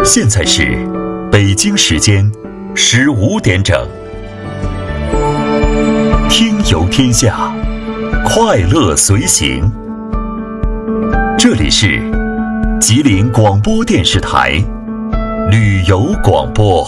现在是北京时间15点整。听游天下，快乐随行。这里是吉林广播电视台旅游广播。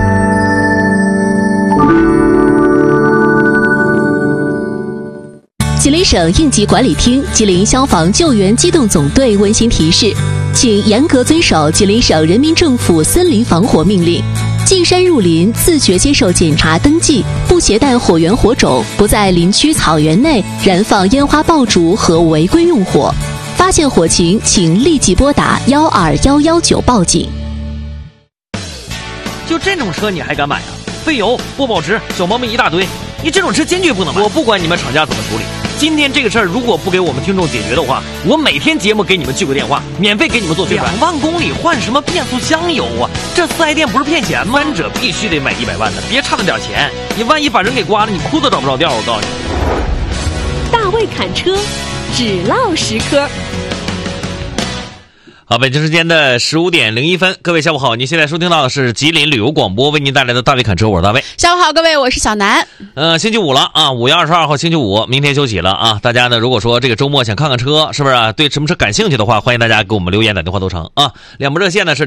吉林省应急管理厅、吉林消防救援机动总队温馨提示，请严格遵守吉林省人民政府森林防火命令，进山入林自觉接受检查登记，不携带火源火种，不在林区草原内燃放烟花爆竹和违规用火。发现火情，请立即拨打12119报警。 就这种车你还敢买啊？费油、不保值、小毛病一大堆，你这种车坚决不能买。我不管你们厂家怎么处理，今天这个事儿如果不给我们听众解决的话，我每天节目给你们聚个电话，免费给你们做宣传。2万公里换什么变速箱油啊？这4S店不是骗钱吗？三者必须得买100万的，别差那点钱，你万一把人给刮了，你裤子找不着调。我告诉你， 大卫侃车，只唠10科。 好，北京时间的15点01分，各位下午好，您现在收听到的是吉林旅游广播为您带来的大卫侃车，我是大卫。 下午好，各位，我是小南。 星期五了啊，5月22号星期五，明天休息了啊。大家呢，如果说这个周末想看看车，是不是对什么车感兴趣的话，欢迎大家给我们留言打电话都成啊。两部热线呢是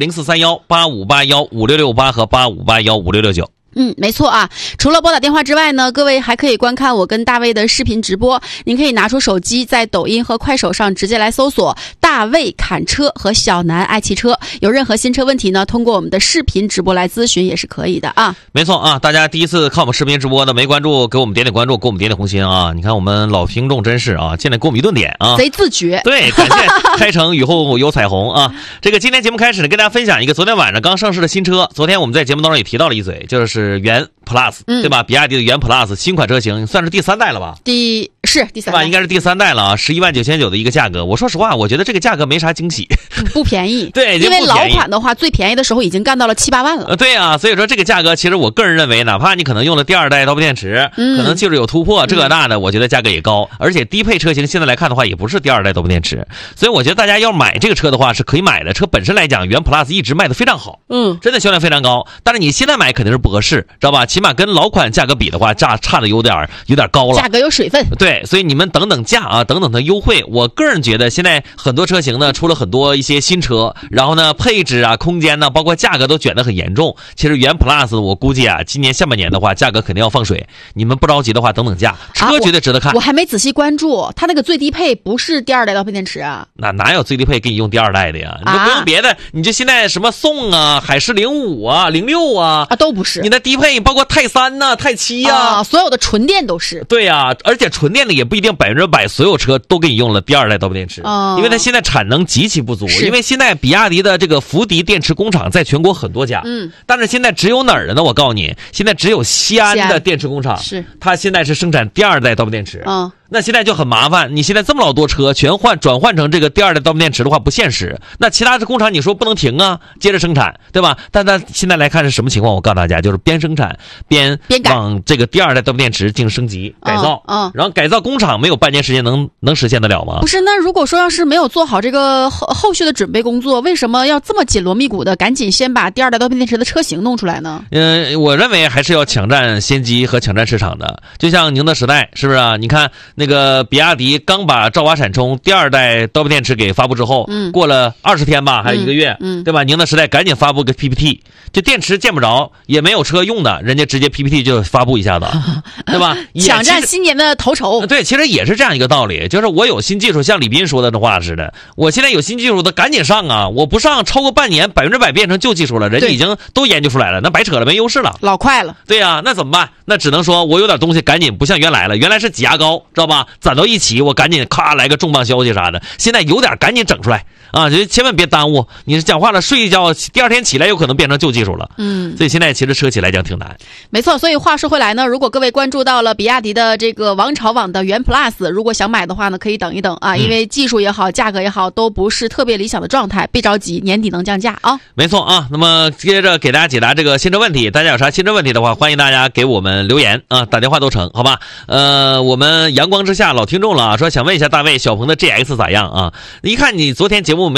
043185815668和85815669。 没错啊。除了拨打电话之外呢，各位还可以观看我跟大卫的视频直播。您可以拿出手机，在抖音和快手上直接来搜索大卫侃车和小南爱汽车。有任何新车问题呢，通过我们的视频直播来咨询也是可以的啊。 没错啊，大家第一次看我们视频直播的没关注，给我们点点关注，给我们点点红心啊！你看我们老听众真是啊，进来给我们一顿点啊， 贼自觉。 对，感谢开城雨后有彩虹啊！这个今天节目开始呢，跟大家分享一个昨天晚上刚上市的新车。昨天我们在节目当中也提到了一嘴，就是元 Plus，对吧？比亚迪的元 Plus 新款车型算是第3代了吧？第3代，应该是第3代了啊！11.999万的一个价格。我说实话，我觉得这个价格没啥惊喜， 不便宜。 对， 因为老款的话，最便宜的时候已经干到了7、8万了。 对啊，所以说这个价格，其实我个人认为，哪怕你可能用了第2代刀片电池，可能技术有突破，这个那的，我觉得价格也高。而且低配车型现在来看的话，也不是第2代刀片电池，所以我觉得大家要买这个车的话是可以买的。车本身来讲，元 Plus 一直卖的非常好，真的销量非常高。但是你现在买肯定是不合适，知道吧？起码跟老款价格比的话，差的有点高了， 价格有水分。 对，所以你们等等价啊，等等的优惠。我个人觉得现在很多车型呢出了很多一些新车，然后呢配置啊、空间呢，包括价格都卷得很严重。其实元 Plus 我估计啊，今年下半年的话，价格肯定要放水。你们不着急的话，等等价，车绝对值得看。 我还没仔细关注，它那个最低配不是第2代刀片电池啊？ 哪有最低配给你用第2代的呀？你就不用别的，你就现在什么宋啊、海狮05啊、06啊都不是。 你的低配包括泰3啊、泰7啊， 所有的纯电都是。 对啊，而且纯电的也不一定100%所有车都给你用了第2代刀片电池，因为它现在产能极其不足。因为现在比亚迪的这个福迪电池工厂在全国很多家，但是现在只有哪儿呢？我告诉你，现在只有西安的电池工厂，它现在是生产第2代刀片电池。那现在就很麻烦，你现在这么老多车全转换成这个第2代刀片电池的话不现实。那其他的工厂你说不能停啊，接着生产，对吧？但它现在来看是什么情况？我告诉大家，就是边生产边往这个第2代刀片电池进行升级改造，然后改造工厂没有半年时间能实现得了吗？ 不是，那如果说要是没有做好这个后续的准备工作，为什么要这么紧锣密鼓的赶紧先把第2代刀片电池的车型弄出来呢？ 我认为还是要抢占先机和抢占市场的。就像宁德时代，是不是啊？你看那个比亚迪刚把兆华闪充第2代刀片电池给发布之后，过了20天吧，还有1个月，对吧？宁德时代赶紧发布个 PPT， 这电池见不着，也没有车用的，人家直接 PPT 就发布一下子，对吧？ 抢占新年的头筹。 对，其实也是这样一个道理，就是我有新技术，像李斌说的话似的，我现在有新技术的赶紧上啊！我不上，超过半年100%变成旧技术了，人家已经都研究出来了，那白扯了，没优势了， 老快了。对啊，那怎么办？那只能说我有点东西赶紧，不像原来了，原来是挤牙膏，知道吧？攒到一起，我赶紧咔来个重磅消息啥的。现在有点赶紧整出来啊！就千万别耽误。你讲话了，睡一觉，第2天起来有可能变成旧技术了。所以现在其实车企来讲挺难。 没错，所以话说回来呢，如果各位关注到了比亚迪的这个王朝网的元 Plus， 如果想买的话呢，可以等一等啊，因为技术也好，价格也好，都不是特别理想的状态，别着急，年底能降价啊。 没错啊。那么接着给大家解答这个新车问题，大家有啥新车问题的话，欢迎大家给我们留言啊，打电话都成，好吧？我们阳光之下老听众了啊，说想问一下大卫，小鹏的 GX 咋样啊？一看你昨天节目没看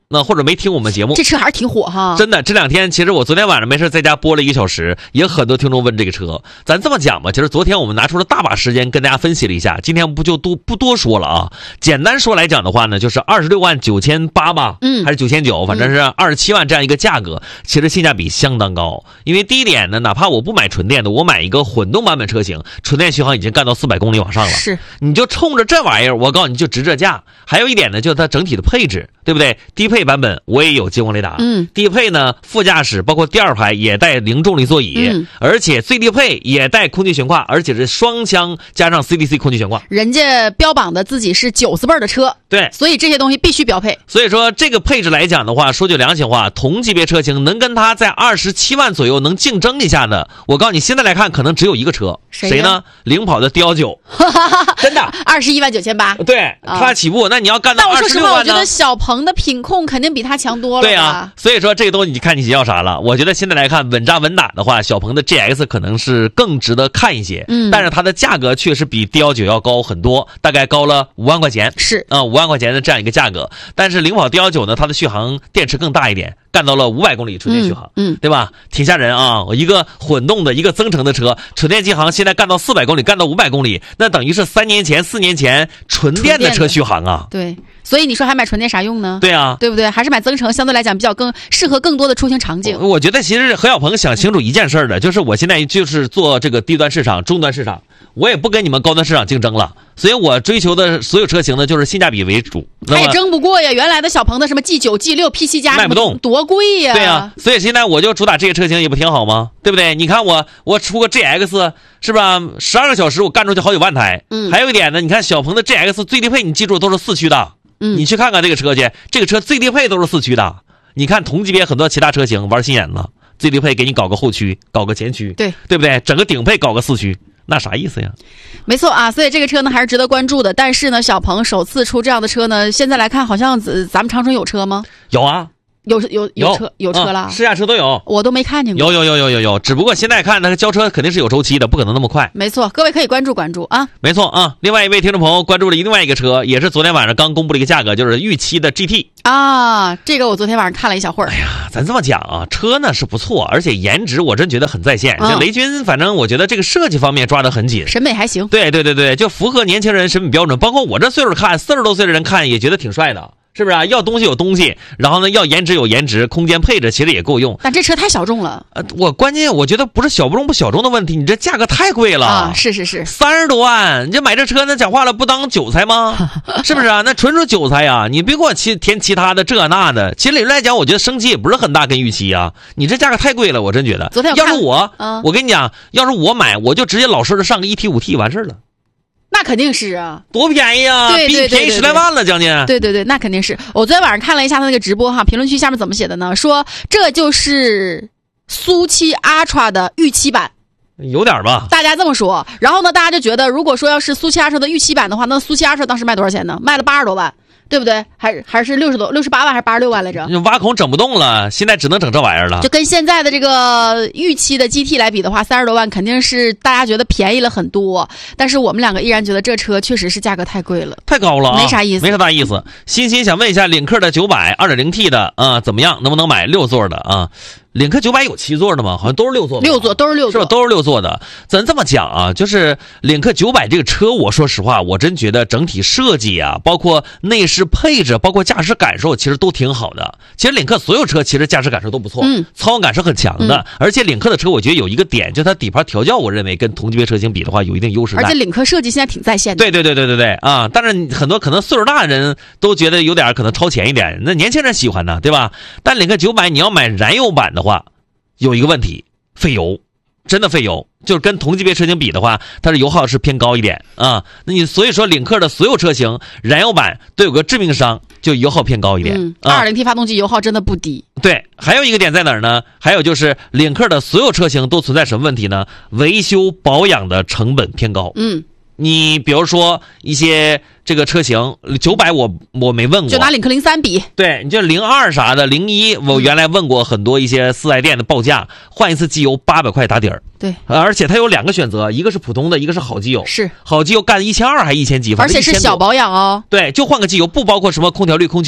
那或者没听我们节目， 这车还是挺火哈。 真的，这2天其实我昨天晚上没事在家播了1个小时，也很多听众问这个车。咱这么讲吧，其实昨天我们拿出了大把时间跟大家分析了一下，今天不多说了啊。简单说来讲的话呢，就是26万9800吧，还是9900，反正是27万这样一个价格，其实性价比相当高。因为第一点呢，哪怕我不买纯电的，我买一个混动版本车型，纯电续航已经干到400公里往上了。 是， 你就冲着这玩意儿，我告诉你就值这价。还有一点呢，就是它整体的配置，对不对？低配版本我也有激光雷达，低配呢副驾驶包括第2排也带零重力座椅，而且最低配也带空气悬挂，而且是双枪加上 CDC 空气悬挂。 人家标榜的自己是90辈的车， 对， 所以这些东西必须标配。 所以说这个配置来讲的话，说句良心话，同级别车型能跟它在27万左右能竞争一下的，我告诉你，现在来看可能只有一个车，谁呢？领跑的D19，真的 21万9800， 对，它起步，那你要干到26万呢？ 但我说实话，我觉得小鹏的品控肯定比它强多了。 对啊，所以说这个东西你看你要啥了？我觉得现在来看稳扎稳打的话，小鹏的 GX 可能是更值得看一些，但是它的价格确实比 D19要高很多，大概高了5万块钱， 是 5万块钱的这样一个价格。但是领跑 D19呢，它的续航电池更大一点，干到了500公里纯电续航，对吧？挺吓人啊！一个混动的一个增程的车，纯电续航现在干到400公里，干到500公里，那等于是3年前、4年前纯电的车续航啊。 对，所以你说还买纯电啥用呢？ 对啊， 对不对？还是买增程相对来讲比较更适合更多的出行场景。 我觉得其实何小鹏想清楚一件事的，就是我现在就是做这个低端市场、中端市场，我也不跟你们高端市场竞争了，所以我追求的所有车型呢就是性价比为主。 他也争不过呀，原来的小鹏的什么 G9、G6、P7 加卖不动， 多贵呀！ 对呀，所以现在我就主打这些车型，也不挺好吗？对不对？你看我出个 GX 是吧？12个小时我干出去好几万台。还有一点呢，你看小鹏的 GX 最低配，你记住都是4驱的。你去看看这个车去，这个车最低配都是4驱的。你看同级别很多其他车型玩心眼子，最低配给你搞个后驱，搞个前驱，对不对？整个顶配搞个4驱。那啥意思呀？ 没错啊，所以这个车呢还是值得关注的。但是呢，小鹏首次出这样的车呢，现在来看好像咱们长春有车吗？ 有啊， 有车了， 试驾车都有， 我都没看见过。 有，只不过现在看那个交车肯定是有周期的，不可能那么快。 没错，各位可以关注啊。 没错啊，另外一位听众朋友关注了另外一个车，也是昨天晚上刚公布了一个价格，就是预期的 GT 啊。这个我昨天晚上看了一小会儿。 哎呀，咱这么讲啊，车呢是不错，而且颜值我真觉得很在线。这雷军反正我觉得这个设计方面抓得很紧， 审美还行。 对，就符合年轻人审美标准，包括我这岁数看，40多岁的人看也觉得挺帅的。是不是啊？要东西有东西，然后呢，要颜值有颜值，空间配置其实也够用。 但这车太小众了。 关键我觉得不是小众的问题，你这价格太贵了啊！是 30多万，你这买这车那讲话了不当韭菜吗？是不是啊？那纯属韭菜呀！你别给我填其他的这那的。其实理论来讲，我觉得升级也不是很大，跟预期啊。你这价格太贵了，我真觉得。 昨天要是我跟你讲，要是我买，我就直接老实的上个1T5T 完事了。 那肯定是啊， 多便宜啊！ 对， 便宜10来万了，将近。 对，那肯定是。我昨天晚上看了一下他那个直播哈，评论区下面怎么写的呢？说这就是苏7 Ultra 的预期版， 有点吧？ 大家这么说，然后呢，大家就觉得，如果说要是苏7 Ultra 的预期版的话，那苏7 Ultra 当时卖多少钱呢？卖了80多万。对不对？还是68万还是86万来着？ 挖孔整不动了，现在只能整这玩意儿了。 就跟现在的这个预期的 GT 来比的话，30多万肯定是大家觉得便宜了很多。但是我们两个依然觉得这车确实是价格太贵了， 太高了啊， 没啥意思， 没啥大意思。欣欣想问一下，领克的900 2.0T 的怎么样？能不能买6座的啊？领克900有7座的吗？好像都是6座。 6座都是6座， 是吧？都是6座的。咱这么讲啊，就是领克900这个车，我说实话，我真觉得整体设计啊，包括内饰配置，包括驾驶感受，其实都挺好的。其实领克所有车其实驾驶感受都不错，操控感是很强的。而且领克的车，我觉得有一个点，就它底盘调教，我认为跟同级别车型比的话，有一定优势。 而且领克设计现在挺在线的。 对啊！但是很多可能岁数大的人都觉得有点可能超前一点，那年轻人喜欢呢，对吧？但领克900你要买燃油版的话，有一个问题，费油，真的费油，就是跟同级别车型比的话，它的油耗是偏高一点啊。那你所以说领克的所有车型燃油版都有个致命伤，就油耗偏高一点。 2.0T 发动机油耗真的不低。 对，还有一个点在哪儿呢？还有就是领克的所有车型都存在什么问题呢？维修保养的成本偏高。你比如说一些这个车型900我没问过， 就拿领克03比， 对，你就02啥的01，我原来问过很多一些4S店的报价，换一次机油800块打底儿。 对， 而且它有2个选择，一个是普通的，一个是好机油。 是好机油干1200还1000几， 而且是小保养哦。 对，就换个机油，不包括什么空调滤、空气滤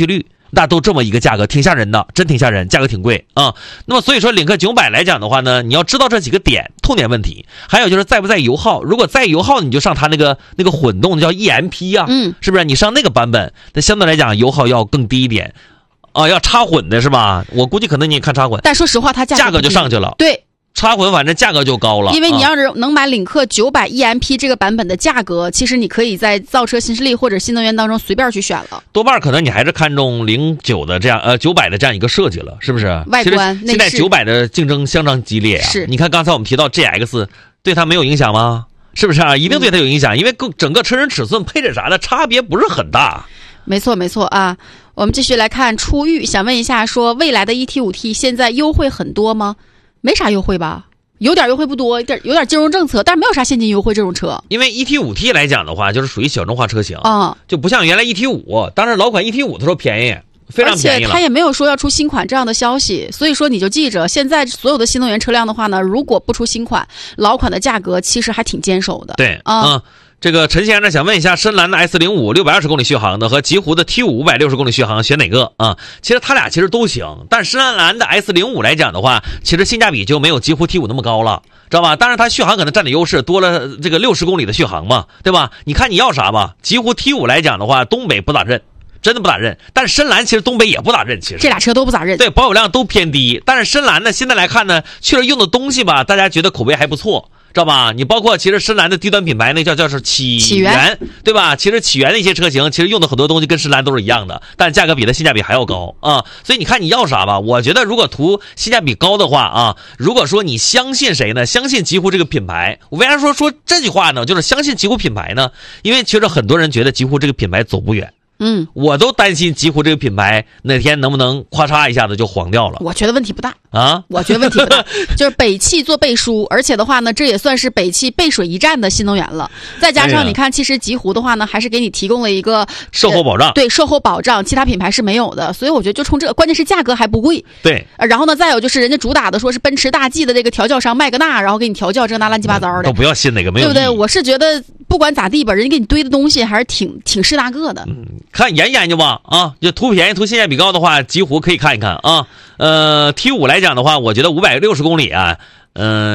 那都这么一个价格，挺吓人的，真挺吓人，价格挺贵啊。那么所以说领克900来讲的话呢，你要知道这几个痛点问题，还有就是在不在油耗。如果在油耗，你就上它那个混动的叫 EMP 啊，是不是？你上那个版本，那相对来讲油耗要更低一点啊。要插混的是吧？我估计可能你也看插混， 但说实话，它价格就上去了。 对。 插混反正价格就高了， 因为你要是能买领克900 EMP 这个版本的价格，其实你可以在造车新势力或者新能源当中随便去选了。 多半可能你还是看中09的这样900的这样一个设计了，是不是？ 外观现在900的竞争相当激烈啊。 是， 你看刚才我们提到 GX 对它没有影响吗？是不是啊？一定对它有影响，因为整个车身尺寸配置啥的差别不是很大。 没错没错啊。我们继续来看初遇，想问一下，说未来的 1T5T 现在优惠很多吗？没啥优惠吧，有点优惠不多，有点金融政策，但是没有啥现金优惠这种车。 因为 1T5T 来讲的话，就是属于小众化车型啊， 就不像原来 1T5，当然老款 1T5 的时候便宜，非常便宜了。 而且它也没有说要出新款这样的消息，所以说你就记着，现在所有的新能源车辆的话呢，如果不出新款，老款的价格其实还挺坚守的。 对啊。这个陈先生想问一下，深蓝的 S05 620公里续航的和极狐的 T5 560公里续航选哪个啊？其实它俩其实都行，但深蓝的 S05 来讲的话，其实性价比就没有极狐 T5 那么高了，知道吧？当然它续航可能占点优势，多了这个60公里的续航嘛，对吧？你看你要啥吧？极狐 T5 来讲的话，东北不咋认，真的不咋认，但是深蓝其实东北也不咋认，其实这俩车都不咋认， 对，保有量都偏低。但是深蓝呢，现在来看呢，确实用的东西吧，大家觉得口碑还不错。知道吧？你包括其实深蓝的低端品牌那叫是起源，对吧？其实起源的一些车型，其实用的很多东西跟深蓝都是一样的，但价格比它性价比还要高啊。所以你看你要啥吧？我觉得如果图性价比高的话啊，如果说你相信谁呢？相信极狐这个品牌。我为啥说这句话呢？就是相信极狐品牌呢？因为其实很多人觉得极狐这个品牌走不远。我都担心极狐这个品牌哪天能不能咔嚓一下子就黄掉了。 我觉得问题不大啊， 我觉得问题不大，就是北汽做背书，而且的话呢，这也算是北汽背水一战的新能源了。再加上你看，其实极狐的话呢，还是给你提供了一个售后保障， 对，售后保障，其他品牌是没有的。所以我觉得就冲这个，关键是价格还不贵。 对， 然后呢，再有就是人家主打的说是奔驰大 G 的这个调教商麦格纳，然后给你调教这那乱七八糟的， 都不要信哪个没有， 对不对？我是觉得不管咋地吧，人家给你堆的东西还是挺是那个的。 看研究吧啊，就图便宜图性价比高的话，极狐可以看一看啊。T5 来讲的话，我觉得560公里啊，